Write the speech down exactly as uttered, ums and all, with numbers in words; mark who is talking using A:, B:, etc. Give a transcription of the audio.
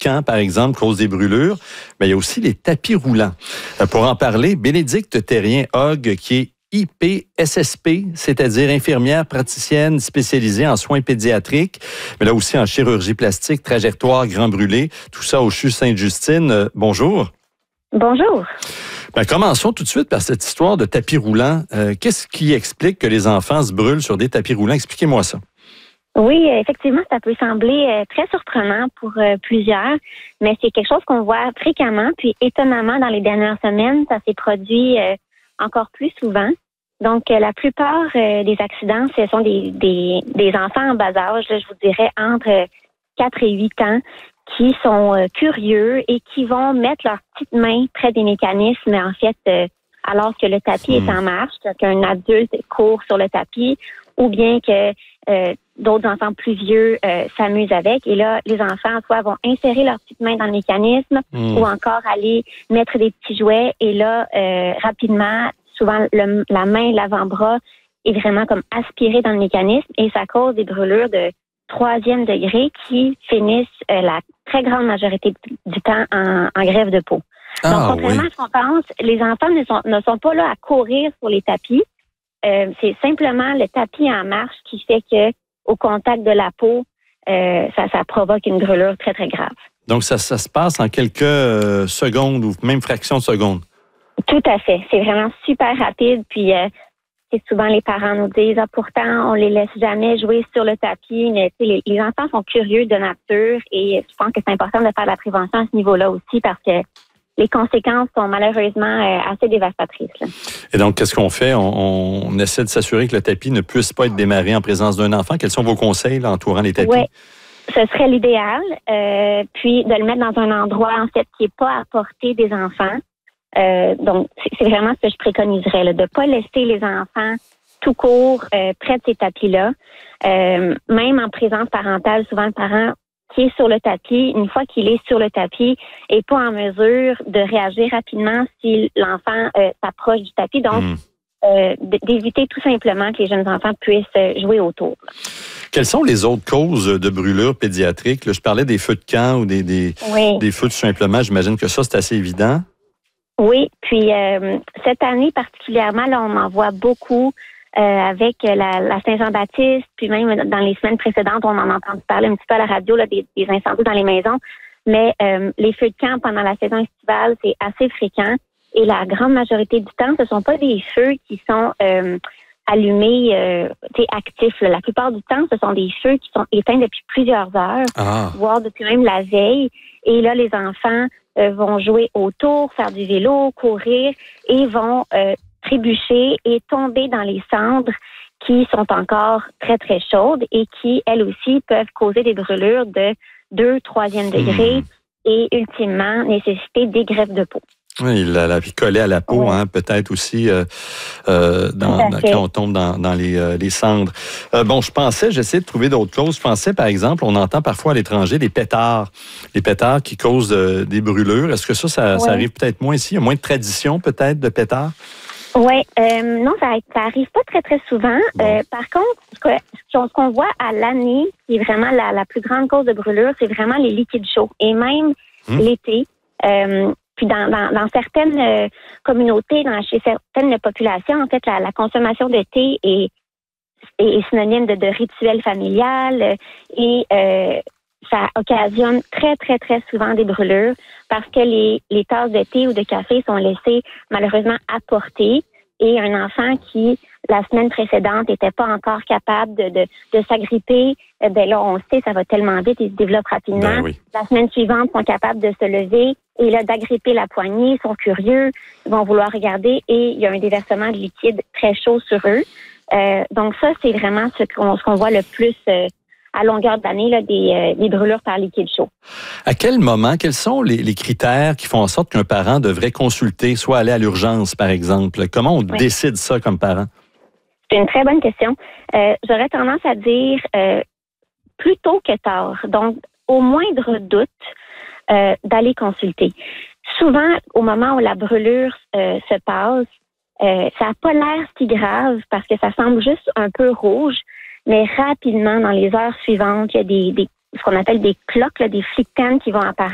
A: camp, par exemple, cause des brûlures, mais il y a aussi les tapis roulants. Euh, pour en parler, Bénédicte Terrien-Hogg, qui est I P S S P, c'est-à-dire infirmière praticienne spécialisée en soins pédiatriques, mais là aussi en chirurgie plastique, trajectoire, grand brûlé, tout ça au C H U Sainte-Justine. Euh, bonjour.
B: Bonjour.
A: Ben, commençons tout de suite par cette histoire de tapis roulant. Euh, qu'est-ce qui explique que les enfants se brûlent sur des tapis roulants? Expliquez-moi ça.
B: Oui, effectivement, ça peut sembler euh, très surprenant pour euh, plusieurs, mais c'est quelque chose qu'on voit fréquemment, puis étonnamment, dans les dernières semaines, ça s'est produit euh, encore plus souvent. Donc, euh, la plupart euh, des accidents, ce sont des, des, des enfants en bas âge, là, je vous dirais entre quatre et huit ans, qui sont euh, curieux et qui vont mettre leurs petites mains près des mécanismes, en fait, euh, alors que le tapis mmh. est en marche, qu'un adulte court sur le tapis, ou bien que euh, d'autres enfants plus vieux euh, s'amusent avec. Et là, les enfants, soit vont insérer leurs petites mains dans le mécanisme, mmh. ou encore aller mettre des petits jouets. Et là, euh, rapidement, souvent, le, la main, l'avant-bras est vraiment comme aspiré dans le mécanisme et ça cause des brûlures de troisième degré qui finissent euh, la très grande majorité du temps en, en grève de peau.
A: Ah,
B: Donc, contrairement
A: oui.
B: à ce qu'on pense, les enfants ne sont, ne sont pas là à courir sur les tapis. Euh, c'est simplement le tapis en marche qui fait que, au contact de la peau, euh, ça, ça provoque une brûlure très, très grave.
A: Donc, ça, ça se passe en quelques euh, secondes ou même fractions de secondes.
B: Tout à fait. C'est vraiment super rapide. Puis, euh, c'est souvent les parents nous disent, ah, pourtant, on les laisse jamais jouer sur le tapis. Mais les, les enfants sont curieux de nature et je pense que c'est important de faire de la prévention à ce niveau-là aussi parce que les conséquences sont malheureusement euh, assez dévastatrices. Là. Et
A: donc, qu'est-ce qu'on fait? On, on essaie de s'assurer que le tapis ne puisse pas être démarré en présence d'un enfant. Quels sont vos conseils là, entourant les tapis?
B: Oui, ce serait l'idéal. Euh, puis de le mettre dans un endroit, en fait, qui n'est pas à portée des enfants. Euh, donc, c'est vraiment ce que je préconiserais, là, de ne pas laisser les enfants tout court euh, près de ces tapis-là. Euh, même en présence parentale, souvent le parent qui est sur le tapis, une fois qu'il est sur le tapis, n'est pas en mesure de réagir rapidement si l'enfant euh, s'approche du tapis. Donc, mmh. euh, d'éviter tout simplement que les jeunes enfants puissent jouer autour.
A: Quelles sont les autres causes de brûlures pédiatriques? Là, je parlais des feux de camp ou des, des, oui. des feux tout simplement. J'imagine que ça, c'est assez évident.
B: Oui, puis euh, cette année particulièrement, là, on en voit beaucoup euh, avec la, la Saint-Jean-Baptiste, puis même dans les semaines précédentes, on en a entendu parler un petit peu à la radio là, des, des incendies dans les maisons. Mais euh, les feux de camp pendant la saison estivale, c'est assez fréquent. Et la grande majorité du temps, ce sont pas des feux qui sont euh, allumés, euh, actifs. Là. La plupart du temps, ce sont des feux qui sont éteints depuis plusieurs heures, ah. voire depuis même la veille. Et là, les enfants euh, vont jouer autour, faire du vélo, courir et vont euh, trébucher et tomber dans les cendres qui sont encore très, très chaudes et qui, elles aussi, peuvent causer des brûlures de deux, troisième degré mmh. et ultimement nécessiter des greffes de peau.
A: Oui, la, la vie collée à la peau, oui. hein, peut-être aussi euh, euh, dans, dans, quand on tombe dans, dans les, euh, les cendres. Euh, bon, je pensais, j'essaie de trouver d'autres causes. Je pensais, par exemple, on entend parfois à l'étranger des pétards. Les pétards qui causent euh, des brûlures. Est-ce que ça, ça, oui. ça arrive peut-être moins ici? Il y a moins de tradition, peut-être, de pétards?
B: Oui, euh, non, ça, ça arrive pas très, très souvent. Bon. Euh, par contre, ce, que, ce qu'on voit à l'année, qui est vraiment la, la plus grande cause de brûlure, c'est vraiment les liquides chauds. Et même hum. l'été, euh, puis dans, dans, dans certaines euh, communautés, dans, chez certaines populations, en fait, la, la consommation de thé est, est, est synonyme de, de rituel familial euh, et euh, ça occasionne très, très, très souvent des brûlures parce que les, les tasses de thé ou de café sont laissées malheureusement à portée et un enfant qui, la semaine précédente, n'était pas encore capable de, de, de s'agripper, ben là, on sait, ça va tellement vite, il se développe rapidement.
A: Ben oui.
B: La semaine suivante, ils sont capables de se lever et là, d'agripper la poignée, ils sont curieux, ils vont vouloir regarder et il y a un déversement de liquide très chaud sur eux. Euh, donc ça, c'est vraiment ce qu'on, ce qu'on voit le plus euh, à longueur d'année, là, des, euh, des brûlures par liquide chaud.
A: À quel moment, quels sont les, les critères qui font en sorte qu'un parent devrait consulter, soit aller à l'urgence, par exemple? Comment on oui. décide ça comme parent?
B: C'est une très bonne question. Euh, j'aurais tendance à dire euh, plus tôt que tard. Donc, au moindre doute, euh, d'aller consulter. Souvent, au moment où la brûlure euh, se passe, euh, ça n'a pas l'air si grave parce que ça semble juste un peu rouge, mais rapidement, dans les heures suivantes, il y a des, des ce qu'on appelle des cloques, là, des flickans qui vont apparaître.